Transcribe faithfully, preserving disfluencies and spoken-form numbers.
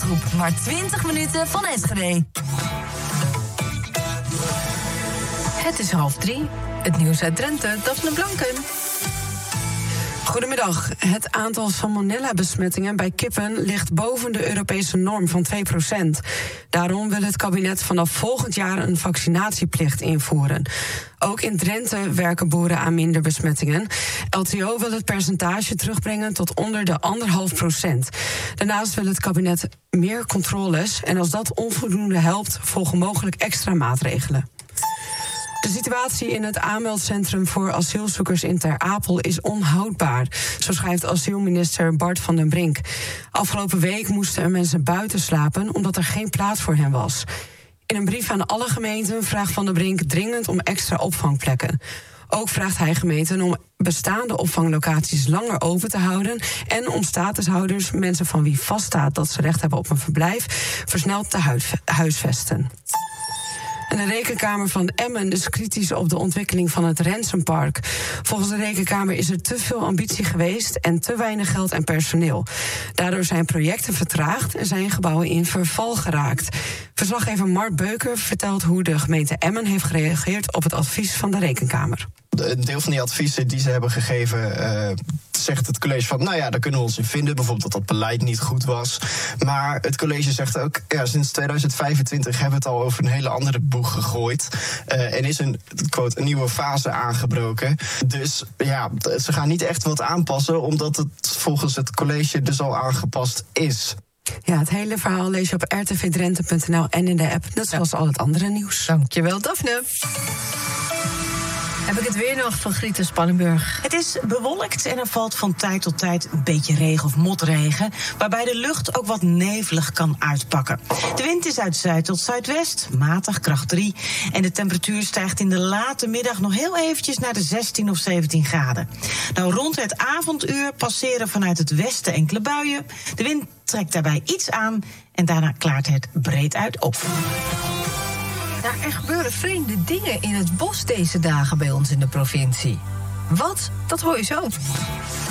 Benelux-groep, maar twintig minuten van Enschede. Het is half drie. Het nieuws uit Drenthe, Daphne Blanken. Goedemiddag. Het aantal salmonella-besmettingen bij kippen ligt boven de Europese norm van twee procent. Daarom wil het kabinet vanaf volgend jaar een vaccinatieplicht invoeren. Ook in Drenthe werken boeren aan minder besmettingen. L T O wil het percentage terugbrengen tot onder de anderhalf procent. Daarnaast wil het kabinet meer controles. En als dat onvoldoende helpt, volgen mogelijk extra maatregelen. De situatie in het aanmeldcentrum voor asielzoekers in Ter Apel is onhoudbaar, zo schrijft asielminister Bart van den Brink. Afgelopen week moesten er mensen buiten slapen omdat er geen plaats voor hen was. In een brief aan alle gemeenten vraagt Van den Brink dringend om extra opvangplekken. Ook vraagt hij gemeenten om bestaande opvanglocaties langer open te houden en om statushouders, mensen van wie vaststaat dat ze recht hebben op een verblijf, versneld te huisvesten. En de Rekenkamer van Emmen is kritisch op de ontwikkeling van het Rensenpark. Volgens de Rekenkamer is er te veel ambitie geweest en te weinig geld en personeel. Daardoor zijn projecten vertraagd en zijn gebouwen in verval geraakt. Verslaggever Mark Beuker vertelt hoe de gemeente Emmen heeft gereageerd op het advies van de Rekenkamer. Een deel van die adviezen die ze hebben gegeven, uh, zegt het college van, nou ja, daar kunnen we ons in vinden. Bijvoorbeeld dat dat beleid niet goed was. Maar het college zegt ook, ja, sinds tweeduizend vijfentwintig hebben we het al over een hele andere boeg gegooid. Uh, en is een, quote, een nieuwe fase aangebroken. Dus ja, ze gaan niet echt wat aanpassen, omdat het volgens het college dus al aangepast is. Ja, het hele verhaal lees je op r t v drenthe punt n l en in de app, net zoals ja. al het andere nieuws. Dankjewel, Daphne. Heb ik het weer nog van Griet en Spannenburg. Het is bewolkt en er valt van tijd tot tijd een beetje regen of motregen, waarbij de lucht ook wat nevelig kan uitpakken. De wind is uit zuid tot zuidwest, matig, kracht drie. En de temperatuur stijgt in de late middag nog heel eventjes naar de zestien of zeventien graden. Nou, rond het avonduur passeren vanuit het westen enkele buien. De wind trekt daarbij iets aan en daarna klaart het breed uit op. Ja, er gebeuren vreemde dingen in het bos deze dagen bij ons in de provincie. Wat? Dat hoor je zo.